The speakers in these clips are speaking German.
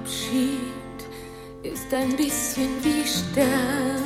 Abschied ist ein bisschen wie Sterben.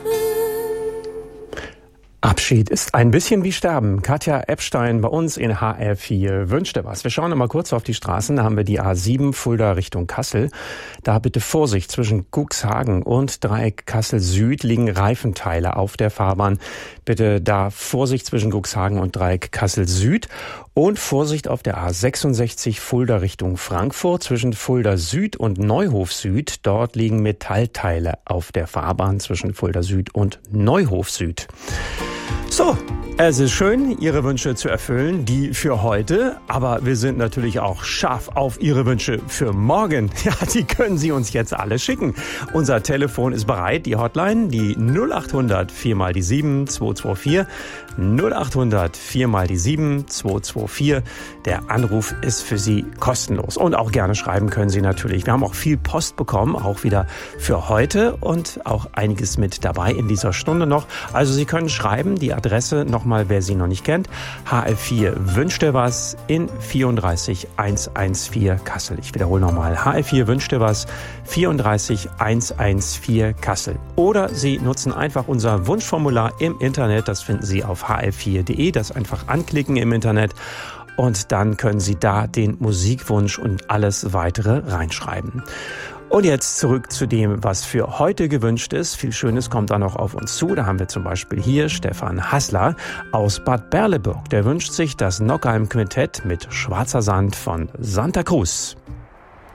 Abschied ist ein bisschen wie Sterben. Katja Epstein bei uns in HR4 wünschte was. Wir schauen noch mal kurz auf die Straßen. Da haben wir die A7 Fulda Richtung Kassel. Da bitte Vorsicht, zwischen Cuxhagen und Dreieck Kassel Süd liegen Reifenteile auf der Fahrbahn. Bitte da Vorsicht zwischen Cuxhagen und Dreieck Kassel Süd. Und Vorsicht auf der A66 Fulda Richtung Frankfurt zwischen Fulda Süd und Neuhof Süd. Dort liegen Metallteile auf der Fahrbahn zwischen Fulda Süd und Neuhof Süd. So, es ist schön, Ihre Wünsche zu erfüllen, die für heute. Aber wir sind natürlich auch scharf auf Ihre Wünsche für morgen. Ja, die können Sie uns jetzt alle schicken. Unser Telefon ist bereit, die Hotline, die 0800 4 mal die 7 224. 0800 4 mal die 7 224. Der Anruf ist für Sie kostenlos. Und auch gerne schreiben können Sie natürlich. Wir haben auch viel Post bekommen, auch wieder für heute und auch einiges mit dabei in dieser Stunde noch. Also Sie können schreiben, die Adresse nochmal, wer sie noch nicht kennt. HR4 wünscht dir was in 34114 Kassel. Ich wiederhole nochmal. HR4 wünscht dir was 34114 Kassel. Oder Sie nutzen einfach unser Wunschformular im Internet. Das finden Sie auf hr4.de. Das einfach anklicken im Internet. Und dann können Sie da den Musikwunsch und alles weitere reinschreiben. Und jetzt zurück zu dem, was für heute gewünscht ist. Viel Schönes kommt da noch auf uns zu. Da haben wir zum Beispiel hier Stefan Hassler aus Bad Berleburg. Der wünscht sich das Nockheim Quintett mit Schwarzer Sand von Santa Cruz.